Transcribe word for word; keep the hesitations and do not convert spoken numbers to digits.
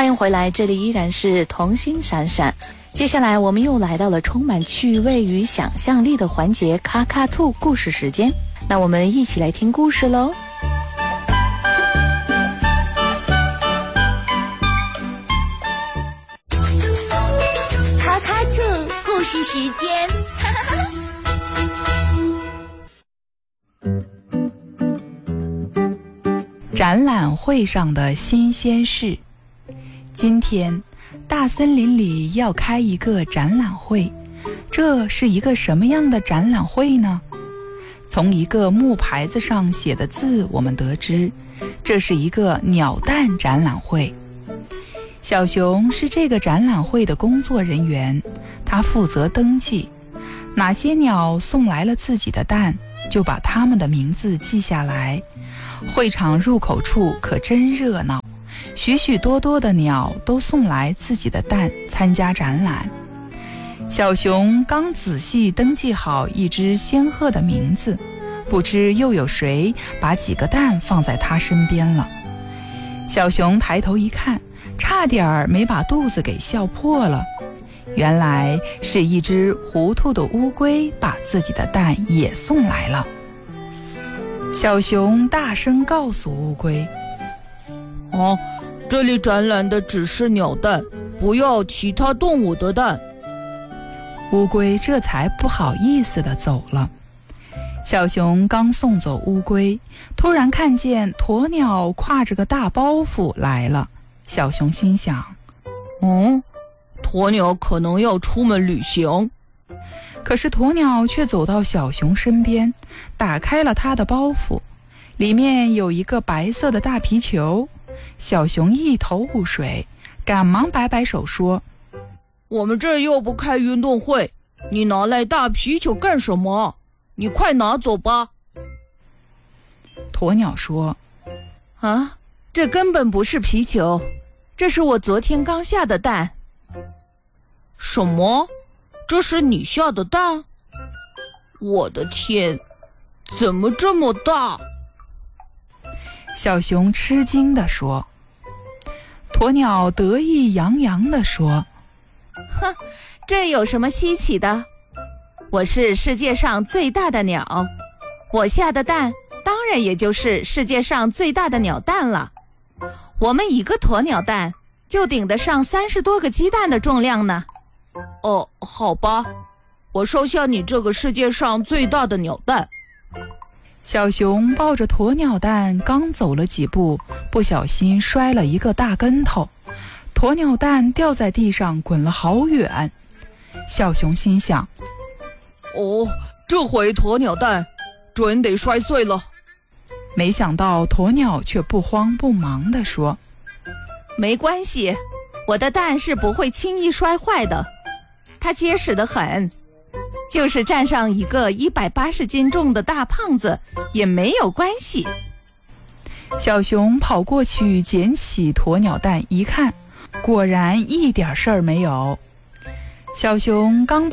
欢迎回来，这里依然是童心闪闪。接下来我们又来到了充满趣味与想象力的环节，卡卡兔故事时间。那我们一起来听故事喽。 卡卡兔故事时间。 展览会上的新鲜事。今天大森林里要开一个展览会，这是一个什么样的展览会呢？从一个木牌子上写的字我们得知，这是一个鸟蛋展览会。小熊是这个展览会的工作人员，他负责登记哪些鸟送来了自己的蛋，就把它们的名字记下来。会场入口处可真热闹，许许多多的鸟都送来自己的蛋参加展览。小熊刚仔细登记好一只仙鹤的名字，不知又有谁把几个蛋放在他身边了。小熊抬头一看，差点儿没把肚子给笑破了。原来是一只糊涂的乌龟把自己的蛋也送来了。小熊大声告诉乌龟： 哦，这里展览的只是鸟蛋，不要其他动物的蛋。 乌龟这才不好意思地走了。小熊刚送走乌龟，突然看见鸵鸟挎着个大包袱来了。小熊心想： 嗯，鸵鸟可能要出门旅行。 可是鸵鸟却走到小熊身边，打开了他的包袱，里面有一个白色的大皮球。小熊一头雾水，赶忙摆摆手说： 我们这又不开运动会，你拿来大皮球干什么？你快拿走吧。 鸵鸟说： 啊，这根本不是皮球，这是我昨天刚下的蛋。 什么？这是你下的蛋？我的天，怎么这么大？ 小熊吃惊地说。鸵鸟得意洋洋地说： 哼，这有什么稀奇的？我是世界上最大的鸟，我下的蛋当然也就是世界上最大的鸟蛋了。我们一个鸵鸟蛋就顶得上三十多个鸡蛋的重量呢。 哦，好吧，我收下你这个世界上最大的鸟蛋。 小熊抱着鸵鸟蛋刚走了几步，不小心摔了一个大跟头，鸵鸟蛋掉在地上滚了好远。小熊心想： 哦，这回鸵鸟蛋准得摔碎了。 没想到鸵鸟却不慌不忙地说： 没关系，我的蛋是不会轻易摔坏的，它结实得很，就是站上一个一百八十斤重的大胖子也没有关系。 小熊跑过去捡起鸵鸟蛋一看，果然一点事儿没有。小熊刚把